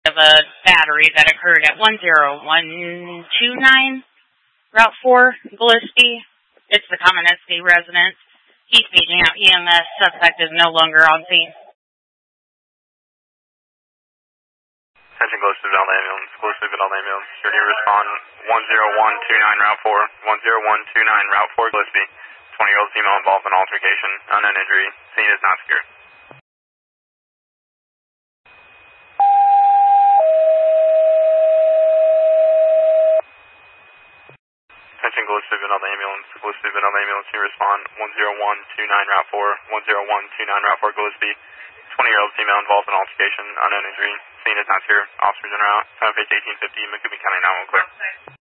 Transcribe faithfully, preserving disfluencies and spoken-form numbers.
of a battery that occurred at one zero one two nine Route four, Gillespie. It's the Kamenetsky residence. He's paging out E M S. Suspect is no longer on scene. Attention Gillespie Vidal Ambulance. Gillespie Vidal Ambulance. Your new respond one zero one two nine Route four. one zero one two nine Route four, Gillespie. twenty-year-old female involved in altercation. Unknown injury. Scene is not secured. Attention Gillespie Vidal Ambulance. Gillespie Vidal Ambulance. You respond one zero one two nine Route four. one zero one two nine Route four, Gillespie. twenty-year-old female involved in altercation. Unknown injury. Scene is not secure. Officers en route. Time page eighteen fifty. McCoobie County nine one clear.